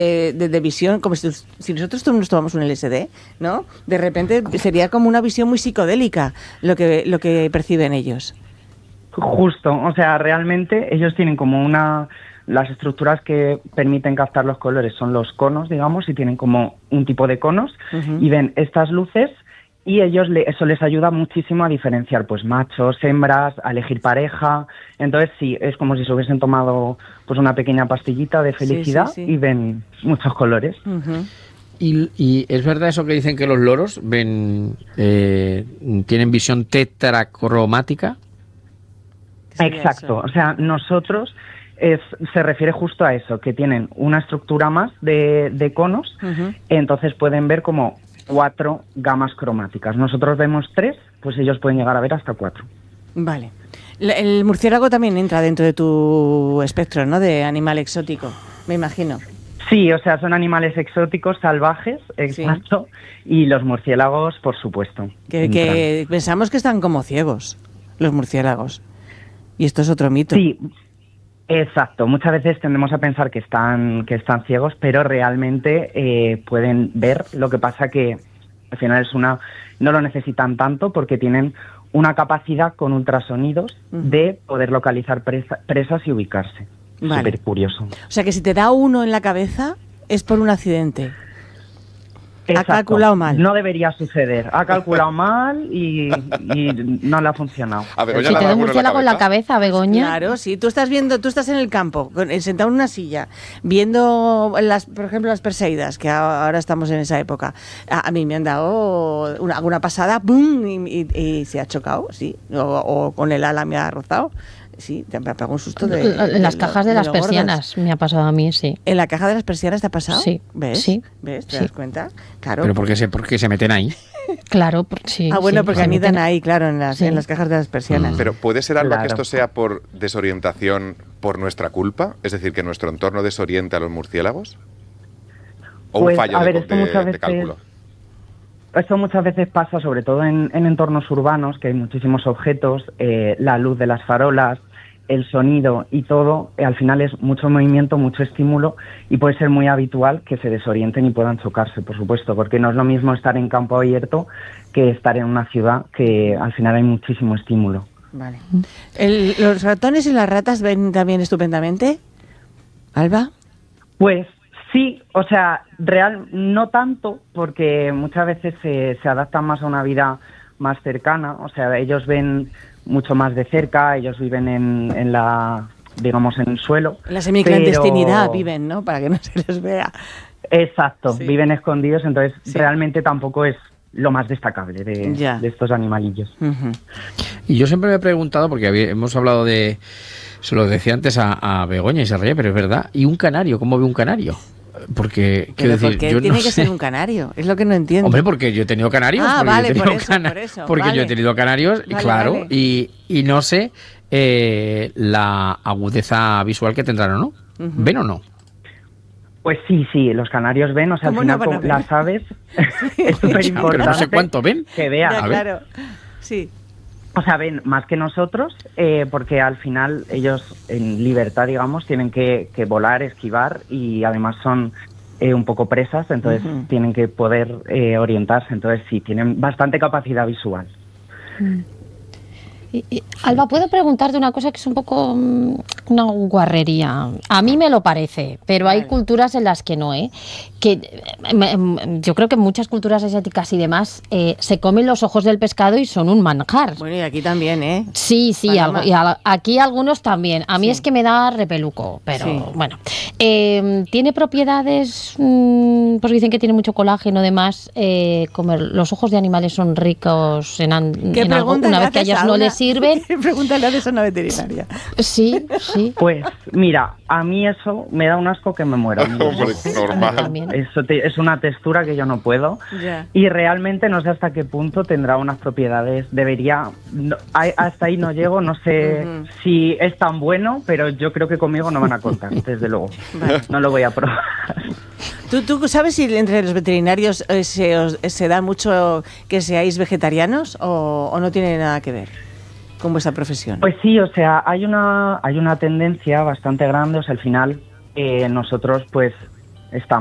de visión, como si nosotros nos tomamos un LSD, ¿no? De repente sería como una visión muy psicodélica lo que perciben ellos. Justo, o sea, realmente ellos tienen como las estructuras que permiten captar los colores son los conos, digamos, y tienen como un tipo de conos, y ven estas luces, y eso les ayuda muchísimo a diferenciar pues machos, hembras, a elegir pareja. Entonces sí, es como si se hubiesen tomado pues una pequeña pastillita de felicidad, sí. Y ven muchos colores. ¿Y es verdad eso que dicen que los loros tienen visión tetracromática? Exacto, o sea, nosotros se refiere justo a eso, que tienen una estructura más de conos, entonces pueden ver como 4 gamas cromáticas. Nosotros vemos 3, pues ellos pueden llegar a ver hasta 4. Vale. El murciélago también entra dentro de tu espectro, ¿no? De animal exótico, me imagino. Sí, o sea, son animales exóticos, salvajes, exacto, sí. Y los murciélagos, por supuesto. Que pensamos que están como ciegos, los murciélagos. Y esto es otro mito. Sí, exacto. Muchas veces tendemos a pensar que están ciegos, pero realmente pueden ver. Lo que pasa que al final no lo necesitan tanto porque tienen una capacidad con ultrasonidos de poder localizar presas y ubicarse. Vale. Súper curioso. O sea que si te da uno en la cabeza es por un accidente. Exacto. Ha calculado mal. No debería suceder. Ha calculado mal y no le ha funcionado. Si te da un murciélago en la cabeza, Begoña. Claro, sí. Tú estás en el campo, sentado en una silla, viendo, por ejemplo, las perseidas, que ahora estamos en esa época. A mí me han dado alguna pasada, ¡pum! Y se ha chocado, sí. O con el ala me ha rozado. Sí, te ha pegado un susto en las cajas de las persianas me ha pasado a mí, sí. ¿En la caja de las persianas te ha pasado? Sí. ¿Ves? Sí. ¿Ves? ¿Te das cuenta? Claro. ¿Pero por qué se meten ahí? Claro, sí. Bueno, porque anidan ahí, claro, en las cajas de las persianas. Pero ¿puede ser, Alba, que esto sea por desorientación por nuestra culpa? Es decir, que nuestro entorno desoriente a los murciélagos. ¿O pues, un fallo de cálculo? Esto muchas veces pasa, sobre todo en entornos urbanos, que hay muchísimos objetos, la luz de las farolas, el sonido y todo, al final es mucho movimiento, mucho estímulo, y puede ser muy habitual que se desorienten y puedan chocarse, por supuesto, porque no es lo mismo estar en campo abierto que estar en una ciudad, que al final hay muchísimo estímulo. Vale. ¿Los ratones y las ratas ven también estupendamente, Alba? Pues sí, o sea, no tanto, porque muchas veces se adaptan más a una vida más cercana, o sea, ellos ven mucho más de cerca, ellos viven en el suelo. En la semiclandestinidad viven, ¿no? Para que no se les vea. Exacto, sí. Viven escondidos, entonces realmente tampoco es lo más destacable de estos animalillos. Y yo siempre me he preguntado, porque hemos hablado se lo decía antes a Begoña y se reía, pero es verdad, ¿y un canario? ¿Cómo ve un canario? Porque, quiero decir, ¿por qué yo tiene no que sé. ser un canario? Es lo que no entiendo. Hombre, porque yo he tenido canarios. Vale, por eso. Porque vale. yo he tenido canarios, vale, claro, vale. Y no sé la agudeza visual que tendrán o no. ¿Ven o no? Pues sí, los canarios ven, o sea, al final las aves es súper importante. Pero no sé cuánto ven. Que vean. Ya, claro, sí. O sea, ven más que nosotros, porque al final ellos en libertad, digamos, tienen que volar, esquivar, y además son un poco presas, entonces tienen que poder orientarse, entonces sí, tienen bastante capacidad visual. Alba, ¿puedo preguntarte una cosa que es un poco una guarrería? A mí me lo parece, pero hay culturas en las que no, que yo creo que en muchas culturas asiáticas y demás se comen los ojos del pescado y son un manjar. Bueno, y aquí también, ¿eh? Sí, aquí algunos también. A mí es que me da repeluco, pero bueno. Tiene propiedades, pues dicen que tiene mucho colágeno, además, comer los ojos de animales son ricos en algo, una vez que a ellos no les sirven. ¿Qué pregunta le haces a una veterinaria? Sí. Pues mira, a mí eso me da un asco que me muero. Normal. Eso es una textura que yo no puedo. Y realmente no sé hasta qué punto tendrá unas propiedades. Hasta ahí no llego, no sé si es tan bueno, pero yo creo que conmigo no van a contar, desde luego. Vale. No lo voy a probar. ¿Tú sabes si entre los veterinarios se da mucho que seáis vegetarianos o no tiene nada que ver con vuestra profesión? Pues sí, o sea, hay una tendencia bastante grande, o sea, al final nosotros pues está